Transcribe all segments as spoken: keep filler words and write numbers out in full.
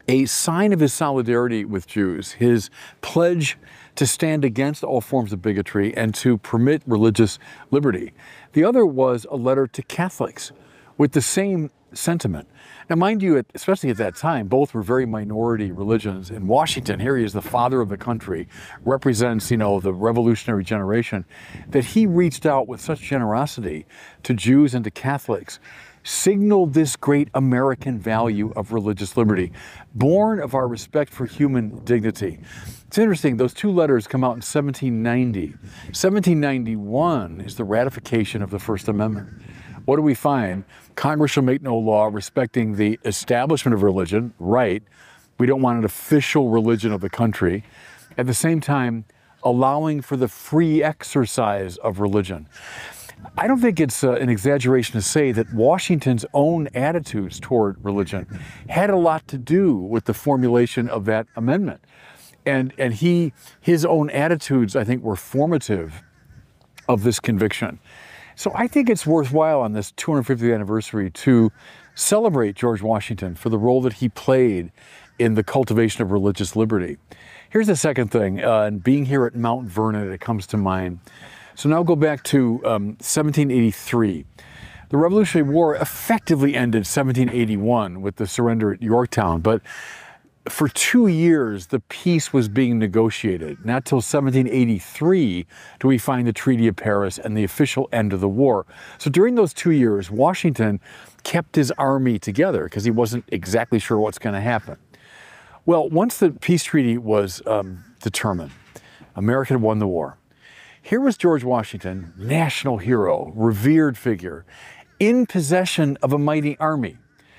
a sign of his solidarity with Jews, his pledge to stand against all forms of bigotry and to permit religious liberty. The other was a letter to Catholics with the same sentiment. Now, mind you, especially at that time, both were very minority religions. In Washington, here he is, the father of the country, represents, you know, the revolutionary generation, that he reached out with such generosity to Jews and to Catholics, signaled this great American value of religious liberty, born of our respect for human dignity. It's interesting, those two letters come out in seventeen ninety. seventeen ninety-one is the ratification of the First Amendment. What do we find? Congress shall make no law respecting the establishment of religion, right? We don't want an official religion of the country. At the same time, allowing for the free exercise of religion. I don't think it's uh, an exaggeration to say that Washington's own attitudes toward religion had a lot to do with the formulation of that amendment. And, and he, his own attitudes, I think, were formative of this conviction. So I think it's worthwhile on this two hundred fiftieth anniversary to celebrate George Washington for the role that he played in the cultivation of religious liberty. Here's the second thing, uh, and being here at Mount Vernon, it comes to mind. So now go back to um, seventeen eighty-three. The Revolutionary War effectively ended seventeen eighty-one with the surrender at Yorktown, but for two years, the peace was being negotiated. Not till seventeen eighty-three do we find the Treaty of Paris and the official end of the war. So during those two years, Washington kept his army together because he wasn't exactly sure what's going to happen. Well, once the peace treaty was um, determined, America had won the war. Here was George Washington, national hero, revered figure, in possession of a mighty army.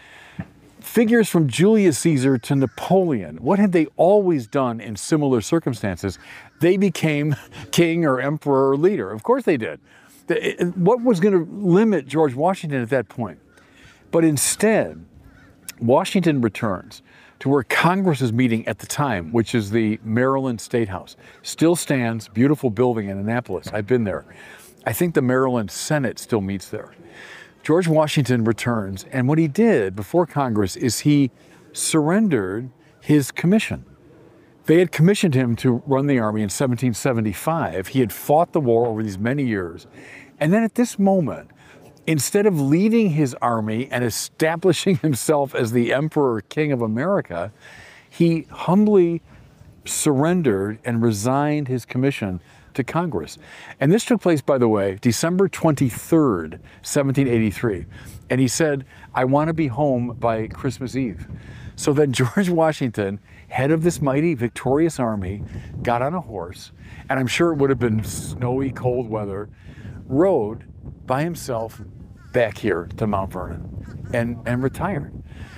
Figures from Julius Caesar to Napoleon, what had they always done in similar circumstances? They became king or emperor or leader. Of course they did. What was going to limit George Washington at that point? But instead, Washington returns to where Congress is meeting at the time, which is the Maryland State House. Still stands, beautiful building in Annapolis. I've been there. I think the Maryland Senate still meets there. George Washington returns, and what he did before Congress is he surrendered his commission. They had commissioned him to run the army in seventeen seventy-five. He had fought the war over these many years. And then at this moment, instead of leading his army and establishing himself as the Emperor King of America, he humbly surrendered and resigned his commission to Congress. And this took place, by the way, December twenty-third, seventeen eighty-three. And he said, I want to be home by Christmas Eve. So then George Washington, head of this mighty, victorious army, got on a horse, and I'm sure it would have been snowy, cold weather, rode by himself back here to Mount Vernon and, and retired.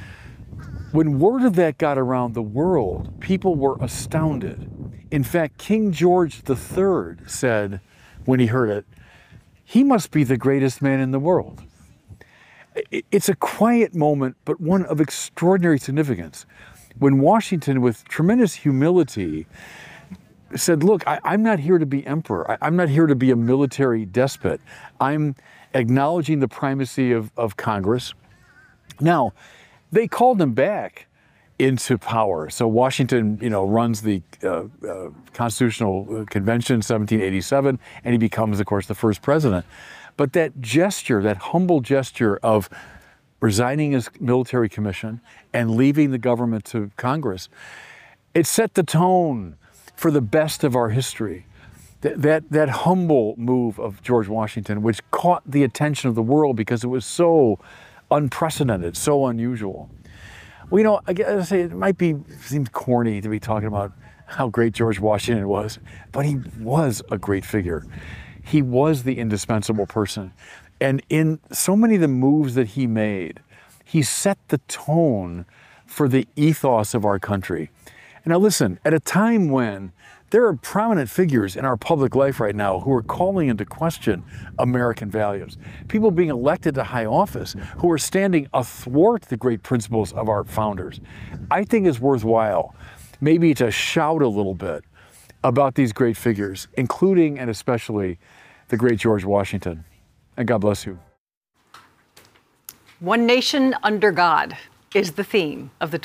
When word of that got around the world, people were astounded. In fact, King George the Third said, when he heard it, he must be the greatest man in the world. It's a quiet moment, but one of extraordinary significance. When Washington, with tremendous humility, said, look, I, I'm not here to be emperor. I, I'm not here to be a military despot. I'm acknowledging the primacy of, of Congress. Now, they called him back into power. So Washington, you know, runs the uh, uh, Constitutional Convention, seventeen eighty-seven, and he becomes, of course, the first president. But that gesture, that humble gesture of resigning his military commission and leaving the government to Congress, it set the tone for the best of our history. That, that, that humble move of George Washington, which caught the attention of the world because it was so unprecedented, so unusual. Well, you know, I gotta say, it might be, seems corny to be talking about how great George Washington was, but he was a great figure. He was the indispensable person. And in so many of the moves that he made, he set the tone for the ethos of our country. And now listen, at a time when there are prominent figures in our public life right now who are calling into question American values. People being elected to high office who are standing athwart the great principles of our founders. I think it's worthwhile maybe to shout a little bit about these great figures, including and especially the great George Washington. And God bless you. One nation under God is the theme of the